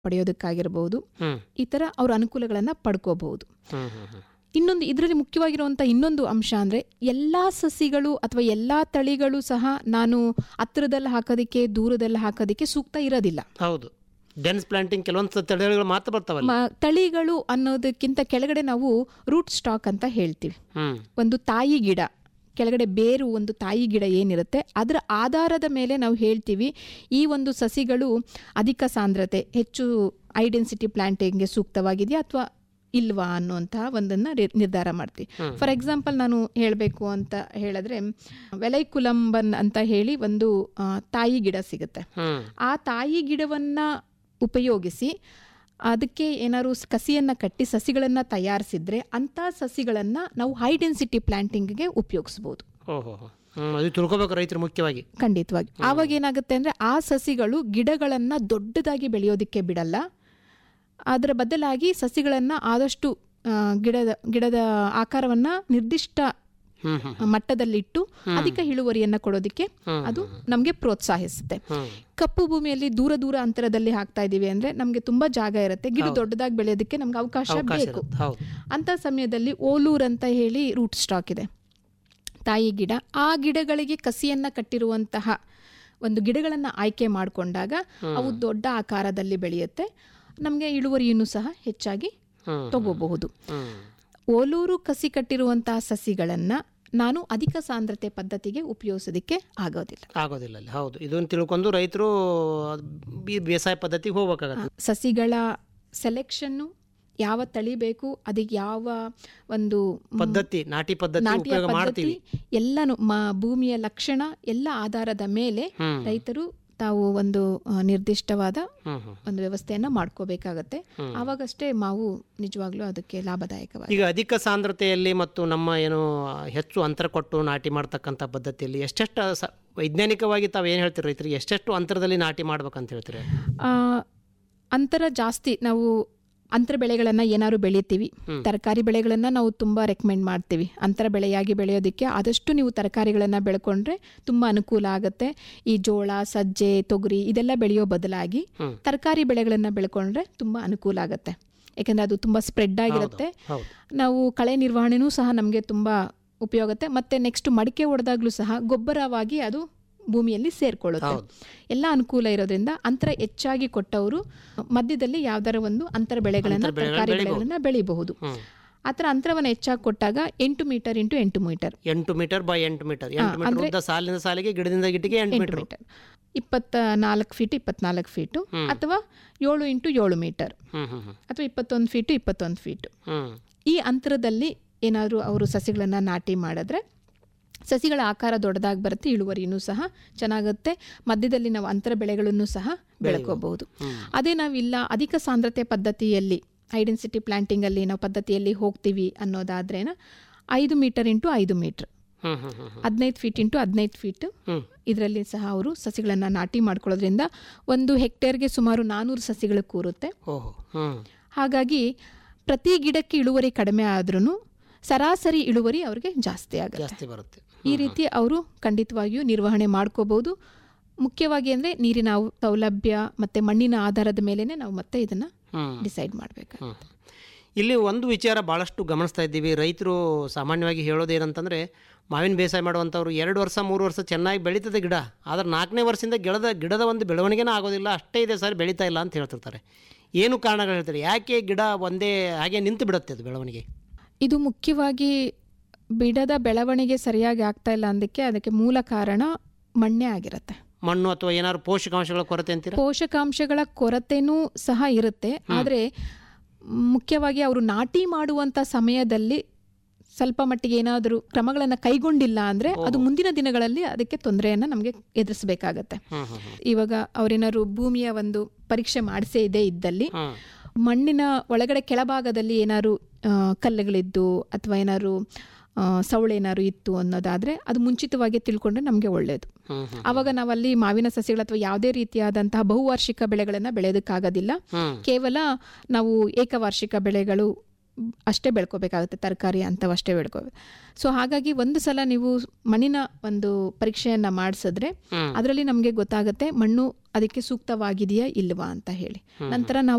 ಪಡೆಯೋದಕ್ಕಾಗಿರಬಹುದು, ಈ ಥರ ಅವ್ರ ಅನುಕೂಲಗಳನ್ನು ಪಡ್ಕೋಬಹುದು. ಇನ್ನೊಂದು ಇದರಲ್ಲಿ ಮುಖ್ಯವಾಗಿರುವಂಥ ಇನ್ನೊಂದು ಅಂಶ ಅಂದರೆ ಎಲ್ಲ ಸಸಿಗಳು ಅಥವಾ ಎಲ್ಲ ತಳಿಗಳು ಸಹ ನಾನು ಹತ್ತಿರದಲ್ಲಿ ಹಾಕೋದಕ್ಕೆ ದೂರದಲ್ಲಿ ಹಾಕೋದಕ್ಕೆ ಸೂಕ್ತ ಇರೋದಿಲ್ಲ. ಹೌದು, ಡೆನ್ಸ್ ಪ್ಲಾಂಟಿಂಗ್ ಕೆಲವೊಂದು ತಳಿಗಳು ಮಾತ್ರ ಬರ್ತಾವಲ್ಲ. ತಳಿಗಳು ಅನ್ನೋದಕ್ಕಿಂತ ಕೆಳಗಡೆ ನಾವು ರೂಟ್ ಸ್ಟಾಕ್ ಅಂತ ಹೇಳ್ತೀವಿ. ಒಂದು ತಾಯಿ ಗಿಡ ಕೆಳಗಡೆ ಬೇರು, ಒಂದು ತಾಯಿ ಗಿಡ ಏನಿರುತ್ತೆ ಅದರ ಆಧಾರದ ಮೇಲೆ ನಾವು ಹೇಳ್ತೀವಿ ಈ ಒಂದು ಸಸಿಗಳು ಅಧಿಕ ಸಾಂದ್ರತೆ, ಹೆಚ್ಚು ಹೈ ಡೆನ್ಸಿಟಿ ಪ್ಲಾಂಟಿಂಗ್ಗೆ ಸೂಕ್ತವಾಗಿದೆಯಾ ಅಥವಾ ಇಲ್ವಾ ಅನ್ನುವಂತಹ ಒಂದನ್ನು ನಿರ್ಧಾರ ಮಾಡ್ತೀವಿ. ಫಾರ್ ಎಕ್ಸಾಂಪಲ್ ನಾನು ಹೇಳಬೇಕು ಅಂತ ಹೇಳಿದ್ರೆ, ವೆಲೈಕುಲಂಬನ್ ಅಂತ ಹೇಳಿ ಒಂದು ತಾಯಿ ಗಿಡ ಸಿಗುತ್ತೆ. ಆ ತಾಯಿ ಗಿಡವನ್ನು ಉಪಯೋಗಿಸಿ ಅದಕ್ಕೆ ಏನಾದ್ರು ಕಸಿಯನ್ನು ಕಟ್ಟಿ ಸಸಿಗಳನ್ನು ತಯಾರಿಸಿದ್ರೆ ಅಂಥ ಸಸಿಗಳನ್ನು ನಾವು ಹೈ ಡೆನ್ಸಿಟಿ ಪ್ಲಾಂಟಿಂಗ್ಗೆ ಉಪಯೋಗಿಸ್ಬೋದು. ತಿಳ್ಕೋಬೇಕು ರೈತರು ಮುಖ್ಯವಾಗಿ. ಖಂಡಿತವಾಗಿ. ಆವಾಗ ಏನಾಗುತ್ತೆ ಅಂದರೆ ಆ ಸಸಿಗಳು ಗಿಡಗಳನ್ನು ದೊಡ್ಡದಾಗಿ ಬೆಳೆಯೋದಕ್ಕೆ ಬಿಡಲ್ಲ, ಅದರ ಬದಲಾಗಿ ಸಸಿಗಳನ್ನು ಆದಷ್ಟು ಗಿಡದ ಆಕಾರವನ್ನು ನಿರ್ದಿಷ್ಟ ಮಟ್ಟದಲ್ಲಿಟ್ಟು ಅಧಿಕ ಇಳುವರಿಯನ್ನು ಕೊಡೋದಕ್ಕೆ ಅದು ನಮಗೆ ಪ್ರೋತ್ಸಾಹಿಸುತ್ತೆ. ಕಪ್ಪು ಭೂಮಿಯಲ್ಲಿ ದೂರ ದೂರ ಅಂತರದಲ್ಲಿ ಹಾಕ್ತಾ ಇದೀವಿ ಅಂದ್ರೆ ನಮಗೆ ತುಂಬಾ ಜಾಗ ಇರುತ್ತೆ, ಗಿಡ ದೊಡ್ಡದಾಗಿ ಬೆಳೆಯೋದಕ್ಕೆ ನಮ್ಗೆ ಅವಕಾಶ ಬೇಕು. ಅಂತ ಸಮಯದಲ್ಲಿ ಓಲೂರ್ ಅಂತ ಹೇಳಿ ರೂಟ್ ಸ್ಟಾಕ್ ಇದೆ, ತಾಯಿ ಗಿಡ. ಆ ಗಿಡಗಳಿಗೆ ಕಸಿಯನ್ನ ಕಟ್ಟಿರುವಂತಹ ಒಂದು ಗಿಡಗಳನ್ನು ಆಯ್ಕೆ ಮಾಡಿಕೊಂಡಾಗ ಅವು ದೊಡ್ಡ ಆಕಾರದಲ್ಲಿ ಬೆಳೆಯುತ್ತೆ, ನಮಗೆ ಇಳುವರಿಯನ್ನು ಸಹ ಹೆಚ್ಚಾಗಿ ತಗೋಬಹುದು. ಓಲೂರು ಕಸಿ ಕಟ್ಟಿರುವಂತಹ ಸಸಿಗಳನ್ನು ನಾನು ಅಧಿಕ ಸಾಂದ್ರತೆ ಪದ್ಧತಿಗೆ ಉಪಯೋಗಿಸೋದಕ್ಕೆ ಆಗೋದಿಲ್ಲ. ಹೌದು, ಇದನ್ನು ತಿಳ್ಕೊಂಡು ರೈತರು ಬೇಸಾಯ ಪದ್ಧತಿಗೆ ಹೋಗಬೇಕಾಗುತ್ತೆ. ಸಸಿಗಳ ಸೆಲೆಕ್ಷನ್ನು, ಯಾವ ತಳಿ ಬೇಕು, ಅದಕ್ಕೆ ಯಾವ ಒಂದು ಪದ್ಧತಿ, ನಾಟಿ ಪದ್ಧತಿ ಎಲ್ಲಾನು ಭೂಮಿಯ ಲಕ್ಷಣ ಎಲ್ಲ ಆಧಾರದ ಮೇಲೆ ರೈತರು ತಾವು ಒಂದು ನಿರ್ದಿಷ್ಟವಾದ ಒಂದು ವ್ಯವಸ್ಥೆಯನ್ನ ಮಾಡ್ಕೋಬೇಕಾಗತ್ತೆ. ಆವಾಗಷ್ಟೇ ಮಾವು ನಿಜವಾಗ್ಲೂ ಅದಕ್ಕೆ ಲಾಭದಾಯಕವಾಗಿ. ಈಗ ಅಧಿಕ ಸಾಂದ್ರತೆಯಲ್ಲಿ ಮತ್ತು ನಮ್ಮ ಏನು ಹೆಚ್ಚು ಅಂತರ ಕೊಟ್ಟು ನಾಟಿ ಮಾಡ್ತಕ್ಕಂಥ ಪದ್ಧತಿಯಲ್ಲಿ ಎಷ್ಟೆಷ್ಟು ವೈಜ್ಞಾನಿಕವಾಗಿ ತಾವು ಏನು ಹೇಳ್ತೀರಿ ರೈತರಿಗೆ, ಎಷ್ಟೆಷ್ಟು ಅಂತರದಲ್ಲಿ ನಾಟಿ ಮಾಡ್ಬೇಕಂತ ಹೇಳ್ತೀರಿ? ಅಂತರ ಜಾಸ್ತಿ ನಾವು ಅಂತರ ಬೆಳೆಗಳನ್ನು ಏನಾದ್ರು ಬೆಳಿತೀವಿ, ತರಕಾರಿ ಬೆಳೆಗಳನ್ನು ನಾವು ತುಂಬ ರೆಕಮೆಂಡ್ ಮಾಡ್ತೀವಿ. ಅಂತರ ಬೆಳೆಯಾಗಿ ಬೆಳೆಯೋದಕ್ಕೆ ಆದಷ್ಟು ನೀವು ತರಕಾರಿಗಳನ್ನು ಬೆಳ್ಕೊಂಡ್ರೆ ತುಂಬ ಅನುಕೂಲ ಆಗುತ್ತೆ. ಈ ಜೋಳ, ಸಜ್ಜೆ, ತೊಗರಿ ಇದೆಲ್ಲ ಬೆಳೆಯೋ ಬದಲಾಗಿ ತರಕಾರಿ ಬೆಳೆಗಳನ್ನು ಬೆಳ್ಕೊಂಡ್ರೆ ತುಂಬ ಅನುಕೂಲ ಆಗುತ್ತೆ. ಯಾಕಂದರೆ ಅದು ತುಂಬ ಸ್ಪ್ರೆಡ್ ಆಗಿರುತ್ತೆ. ನಾವು ಕಳೆ ನಿರ್ವಹಣೆನೂ ಸಹ ನಮಗೆ ತುಂಬ ಉಪಯೋಗತ್ತೆ. ಮತ್ತು ನೆಕ್ಸ್ಟ್ ಮಡಿಕೆ ಹೊಡೆದಾಗ್ಲೂ ಸಹ ಗೊಬ್ಬರವಾಗಿ ಅದು ಭೂಮಿಯಲ್ಲಿ ಸೇರ್ಕೊಳ್ಳುತ್ತೆ. ಎಲ್ಲ ಅನುಕೂಲ ಇರೋದ್ರಿಂದ ಅಂತರ ಹೆಚ್ಚಾಗಿ ಕೊಟ್ಟವರು ಮಧ್ಯದಲ್ಲಿ ಯಾವ್ದಾರ ಒಂದು ಅಂತರ ಬೆಳೆಗಳನ್ನ, ತರಕಾರಿ ಬೆಳೆಗಳನ್ನ ಬೆಳಿಬಹುದು. ಆ ಥರ ಅಂತರವನ್ನು ಹೆಚ್ಚಾಗಿ ಕೊಟ್ಟಾಗ 8 metre into 8 metre, 8 metre by 8 metre, ಸಾಲಿನ ಸಾಲಿಗೆ ಗಿಡದಿಂದ ಗಿಡಕ್ಕೆ 8 ಮೀಟರ್, 24 ಫೀಟ್ 24 ಫೀಟು ಅಥವಾ 7 ಇಂಟು 7 ಮೀಟರ್ ಅಥವಾ 21 ಫೀಟು 21 ಫೀಟು. ಈ ಅಂತರದಲ್ಲಿ ಏನಾದರೂ ಅವರು ಸಸಿಗಳನ್ನು ನಾಟಿ ಮಾಡಿದ್ರೆ ಸಸಿಗಳ ಆಕಾರ ದೊಡ್ಡದಾಗಿ ಬರುತ್ತೆ, ಇಳುವರಿನೂ ಸಹ ಚೆನ್ನಾಗುತ್ತೆ. ಮಧ್ಯದಲ್ಲಿ ನಾವು ಅಂತರ ಬೆಳೆಗಳನ್ನು ಸಹ ಬೆಳ್ಕೋಬಹುದು. ಅದೇ ನಾವಿಲ್ಲ ಅಧಿಕ ಸಾಂದ್ರತೆ ಪದ್ಧತಿಯಲ್ಲಿ, ಹೈ ಡೆನ್ಸಿಟಿ ಪ್ಲಾಂಟಿಂಗಲ್ಲಿ ನಾವು ಪದ್ಧತಿಯಲ್ಲಿ ಹೋಗ್ತೀವಿ ಅನ್ನೋದಾದ್ರೇನ 5 metre into 5 metre, 15 feet into 15 feet, ಇದರಲ್ಲಿ ಸಹ ಅವರು ಸಸಿಗಳನ್ನು ನಾಟಿ ಮಾಡ್ಕೊಳ್ಳೋದ್ರಿಂದ 1 ಹೆಕ್ಟೇರ್ಗೆ ಸುಮಾರು 400 ಸಸಿಗಳು ಕೂರುತ್ತೆ. ಹಾಗಾಗಿ ಪ್ರತಿ ಗಿಡಕ್ಕೆ ಇಳುವರಿ ಕಡಿಮೆ ಆದ್ರೂ ಸರಾಸರಿ ಇಳುವರಿ ಅವರಿಗೆ ಜಾಸ್ತಿ ಬರುತ್ತೆ. ಈ ರೀತಿ ಅವರು ಖಂಡಿತವಾಗಿಯೂ ನಿರ್ವಹಣೆ ಮಾಡ್ಕೋಬಹುದು. ಮುಖ್ಯವಾಗಿ ಅಂದರೆ ನೀರಿನ ಸೌಲಭ್ಯ ಮತ್ತು ಮಣ್ಣಿನ ಆಧಾರದ ಮೇಲೆ ನಾವು ಮತ್ತೆ ಇದನ್ನು ಡಿಸೈಡ್ ಮಾಡಬೇಕು. ಇಲ್ಲಿ ಒಂದು ವಿಚಾರ ಭಾಳಷ್ಟು ಗಮನಿಸ್ತಾ ಇದ್ದೀವಿ, ರೈತರು ಸಾಮಾನ್ಯವಾಗಿ ಹೇಳೋದೇನಂತಂದರೆ, ಮಾವಿನ ಬೇಸಾಯ ಮಾಡುವಂಥವ್ರು 2 ವರ್ಷ 3 ವರ್ಷ ಚೆನ್ನಾಗಿ ಬೆಳೀತದೆ ಗಿಡ, ಆದರೆ 4ನೇ ವರ್ಷದಿಂದ ಗಿಡದ ಒಂದು ಬೆಳವಣಿಗೆನೇ ಆಗೋದಿಲ್ಲ, ಅಷ್ಟೇ ಇದೆ ಸರ್, ಬೆಳೀತಾ ಇಲ್ಲ ಅಂತ ಹೇಳ್ತಿರ್ತಾರೆ. ಏನು ಕಾರಣಗಳು ಹೇಳ್ತಾರೆ, ಯಾಕೆ ಗಿಡ ಒಂದೇ ಹಾಗೆ ನಿಂತು ಬಿಡುತ್ತೆ ಅದು ಬೆಳವಣಿಗೆ? ಇದು ಮುಖ್ಯವಾಗಿ ಗಿಡದ ಬೆಳವಣಿಗೆ ಸರಿಯಾಗಿ ಆಗ್ತಾ ಇಲ್ಲ ಅಂದಕ್ಕೆ ಅದಕ್ಕೆ ಮೂಲ ಕಾರಣ ಮಣ್ಣೇ ಆಗಿರುತ್ತೆ. ಮಣ್ಣು ಅಥವಾ ಏನಾದ್ರು ಪೋಷಕಾಂಶಗಳ ಕೊರತೆ ಅಂತೀರಾ? ಪೋಷಕಾಂಶಗಳ ಕೊರತೆನೂ ಸಹ ಇರುತ್ತೆ. ಆದರೆ ಮುಖ್ಯವಾಗಿ ಅವರು ನಾಟಿ ಮಾಡುವಂಥ ಸಮಯದಲ್ಲಿ ಸ್ವಲ್ಪ ಮಟ್ಟಿಗೆ ಏನಾದರೂ ಕ್ರಮಗಳನ್ನು ಕೈಗೊಂಡಿಲ್ಲ ಅಂದರೆ ಅದು ಮುಂದಿನ ದಿನಗಳಲ್ಲಿ ಅದಕ್ಕೆ ತೊಂದರೆಯನ್ನು ನಮಗೆ ಎದುರಿಸಬೇಕಾಗತ್ತೆ. ಇವಾಗ ಅವರೇನಾದ್ರು ಭೂಮಿಯ ಒಂದು ಪರೀಕ್ಷೆ ಮಾಡಿಸೇ ಇದ್ದಲ್ಲಿ ಮಣ್ಣಿನ ಒಳಗಡೆ ಕೆಳಭಾಗದಲ್ಲಿ ಏನಾದ್ರು ಕಲ್ಲುಗಳಿದ್ದು ಅಥವಾ ಏನಾದ್ರು ಸವಳೇನಾದ್ರು ಇತ್ತು ಅನ್ನೋದಾದರೆ ಅದು ಮುಂಚಿತವಾಗಿ ತಿಳ್ಕೊಂಡ್ರೆ ನಮಗೆ ಒಳ್ಳೆಯದು. ಆವಾಗ ನಾವಲ್ಲಿ ಮಾವಿನ ಸಸ್ಯಗಳು ಅಥವಾ ಯಾವುದೇ ರೀತಿಯಾದಂತಹ ಬಹುವಾರ್ಷಿಕ ಬೆಳೆಗಳನ್ನು ಬೆಳೆಯೋದಕ್ಕಾಗೋದಿಲ್ಲ. ಕೇವಲ ನಾವು ಏಕವಾರ್ಷಿಕ ಬೆಳೆಗಳು ಅಷ್ಟೇ ಬೆಳ್ಕೋಬೇಕಾಗುತ್ತೆ, ತರಕಾರಿ ಅಂಥವಷ್ಟೇ ಬೆಳ್ಕೋಬೇಕು. ಸೊ ಹಾಗಾಗಿ ಒಂದು ಸಲ ನೀವು ಮಣ್ಣಿನ ಒಂದು ಪರೀಕ್ಷೆಯನ್ನು ಮಾಡಿಸಿದ್ರೆ ಅದರಲ್ಲಿ ನಮಗೆ ಗೊತ್ತಾಗುತ್ತೆ ಮಣ್ಣು ಅದಕ್ಕೆ ಸೂಕ್ತವಾಗಿದೆಯಾ ಇಲ್ವಾ ಅಂತ ಹೇಳಿ. ನಂತರ ನಾವು